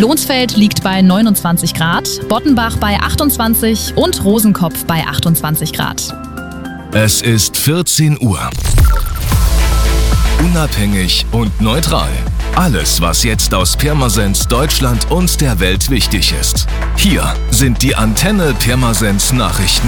Lonsfeld liegt bei 29 Grad, Bottenbach bei 28 und Rosenkopf bei 28 Grad. Es ist 14 Uhr. Unabhängig und neutral. Alles, was jetzt aus Pirmasens, Deutschland und der Welt wichtig ist. Hier sind die Antenne Pirmasens Nachrichten.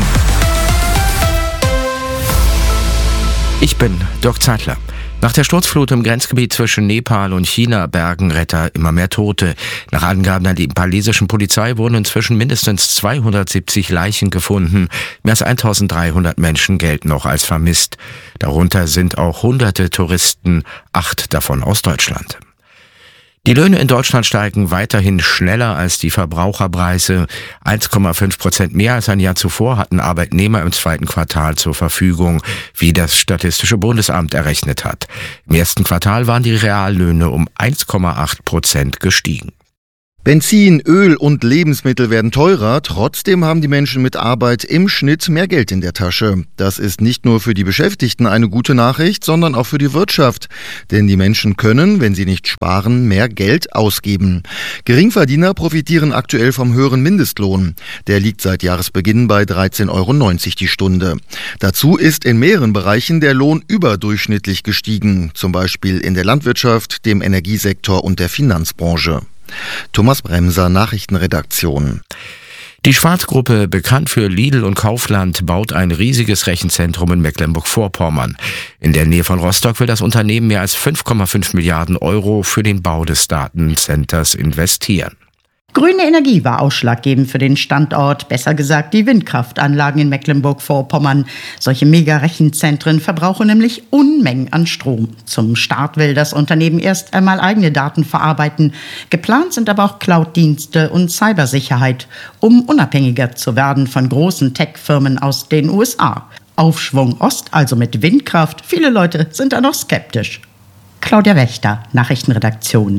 Ich bin Dirk Zeitler. Nach der Sturzflut im Grenzgebiet zwischen Nepal und China bergen Retter immer mehr Tote. Nach Angaben der nepalesischen Polizei wurden inzwischen mindestens 270 Leichen gefunden. Mehr als 1300 Menschen gelten noch als vermisst. Darunter sind auch hunderte Touristen, 8 davon aus Deutschland. Die Löhne in Deutschland steigen weiterhin schneller als die Verbraucherpreise. 1,5% mehr als ein Jahr zuvor hatten Arbeitnehmer im zweiten Quartal zur Verfügung, wie das Statistische Bundesamt errechnet hat. Im ersten Quartal waren die Reallöhne um 1,8% gestiegen. Benzin, Öl und Lebensmittel werden teurer, trotzdem haben die Menschen mit Arbeit im Schnitt mehr Geld in der Tasche. Das ist nicht nur für die Beschäftigten eine gute Nachricht, sondern auch für die Wirtschaft. Denn die Menschen können, wenn sie nicht sparen, mehr Geld ausgeben. Geringverdiener profitieren aktuell vom höheren Mindestlohn. Der liegt seit Jahresbeginn bei 13,90 € die Stunde. Dazu ist in mehreren Bereichen der Lohn überdurchschnittlich gestiegen, zum Beispiel in der Landwirtschaft, dem Energiesektor und der Finanzbranche. Thomas Bremser, Nachrichtenredaktion. Die Schwarz-Gruppe, bekannt für Lidl und Kaufland, baut ein riesiges Rechenzentrum in Mecklenburg-Vorpommern. In der Nähe von Rostock will das Unternehmen mehr als 5,5 Milliarden € für den Bau des Datencenters investieren. Grüne Energie war ausschlaggebend für den Standort, besser gesagt die Windkraftanlagen in Mecklenburg-Vorpommern. Solche Mega-Rechenzentren verbrauchen nämlich Unmengen an Strom. Zum Start will das Unternehmen erst einmal eigene Daten verarbeiten. Geplant sind aber auch Cloud-Dienste und Cybersicherheit, um unabhängiger zu werden von großen Tech-Firmen aus den USA. Aufschwung Ost, also mit Windkraft. Viele Leute sind da noch skeptisch. Claudia Wächter, Nachrichtenredaktion.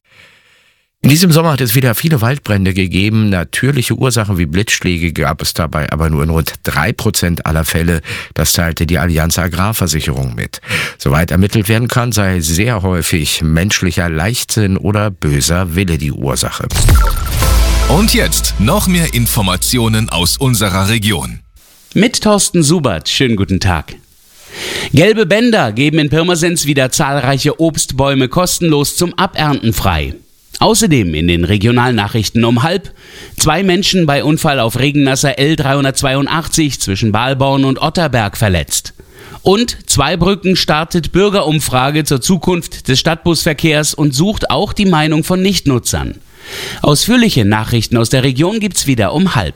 In diesem Sommer hat es wieder viele Waldbrände gegeben. Natürliche Ursachen wie Blitzschläge gab es dabei aber nur in rund 3% aller Fälle. Das teilte die Allianz Agrarversicherung mit. Soweit ermittelt werden kann, sei sehr häufig menschlicher Leichtsinn oder böser Wille die Ursache. Und jetzt noch mehr Informationen aus unserer Region. Mit Thorsten Subert, schönen guten Tag. Gelbe Bänder geben in Pirmasens wieder zahlreiche Obstbäume kostenlos zum Abernten frei. Außerdem in den Regionalnachrichten um 12:30 2 Menschen bei Unfall auf Regennasser L382 zwischen Balborn und Otterberg verletzt. Und Zweibrücken startet Bürgerumfrage zur Zukunft des Stadtbusverkehrs und sucht auch die Meinung von Nichtnutzern. Ausführliche Nachrichten aus der Region gibt's wieder um 12:30.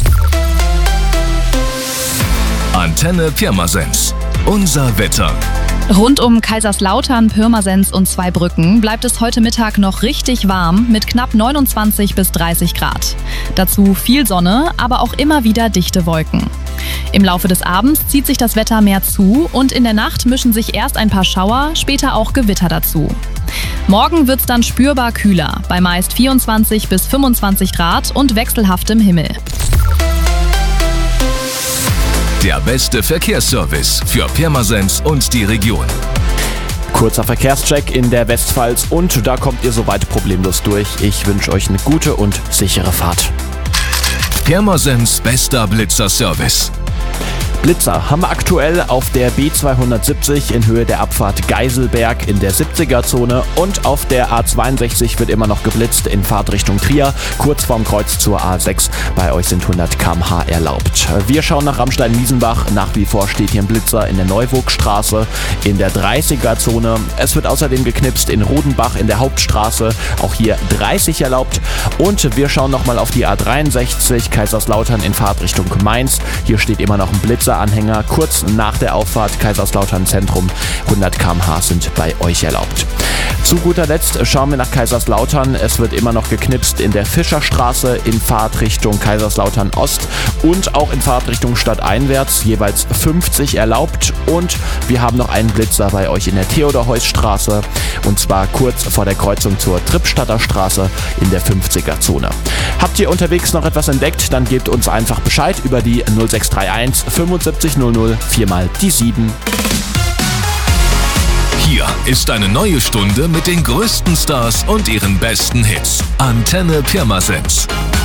Antenne Pirmasens. Unser Wetter. Rund um Kaiserslautern, Pirmasens und Zweibrücken bleibt es heute Mittag noch richtig warm mit knapp 29 bis 30 Grad. Dazu viel Sonne, aber auch immer wieder dichte Wolken. Im Laufe des Abends zieht sich das Wetter mehr zu und in der Nacht mischen sich erst ein paar Schauer, später auch Gewitter dazu. Morgen wird's dann spürbar kühler, bei meist 24 bis 25 Grad und wechselhaftem Himmel. Der beste Verkehrsservice für Pirmasens und die Region. Kurzer Verkehrscheck in der Westpfalz und da kommt ihr soweit problemlos durch. Ich wünsche euch eine gute und sichere Fahrt. Pirmasens bester Blitzer-Service. Blitzer haben wir aktuell auf der B270 in Höhe der Abfahrt Geiselberg in der 70er-Zone und auf der A62 wird immer noch geblitzt in Fahrtrichtung Trier, kurz vorm Kreuz zur A6. Bei euch sind 100 km/h erlaubt. Wir schauen nach Ramstein-Wiesenbach. Nach wie vor steht hier ein Blitzer in der Neuburgstraße in der 30er-Zone. Es wird außerdem geknipst in Rodenbach in der Hauptstraße, auch hier 30 erlaubt. Und wir schauen nochmal auf die A63 Kaiserslautern in Fahrtrichtung Mainz. Hier steht immer noch ein Blitzer Anhänger kurz nach der Auffahrt Kaiserslautern Zentrum. 100 km/h sind bei euch erlaubt. Zu guter Letzt schauen wir nach Kaiserslautern. Es wird immer noch geknipst in der Fischerstraße in Fahrtrichtung Kaiserslautern Ost und auch in Fahrtrichtung stadteinwärts, jeweils 50 erlaubt. Und wir haben noch einen Blitzer bei euch in der Theodor-Heuss-Straße und zwar kurz vor der Kreuzung zur Trippstadter Straße in der 50er-Zone. Habt ihr unterwegs noch etwas entdeckt, dann gebt uns einfach Bescheid über die 0631 75 00 4 mal die 7. Hier ist eine neue Stunde mit den größten Stars und ihren besten Hits. Antenne Pirmasens.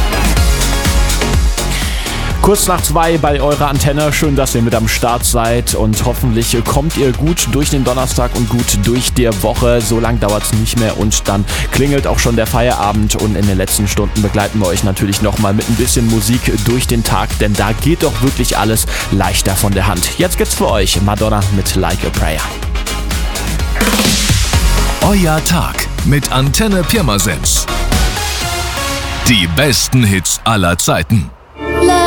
Kurz nach 2 bei eurer Antenne. Schön, dass ihr mit am Start seid und hoffentlich kommt ihr gut durch den Donnerstag und gut durch die Woche. So lang dauert es nicht mehr und dann klingelt auch schon der Feierabend und in den letzten Stunden begleiten wir euch natürlich nochmal mit ein bisschen Musik durch den Tag, denn da geht doch wirklich alles leichter von der Hand. Jetzt gibt's für euch Madonna mit Like a Prayer. Euer Tag mit Antenne Pirmasens. Die besten Hits aller Zeiten.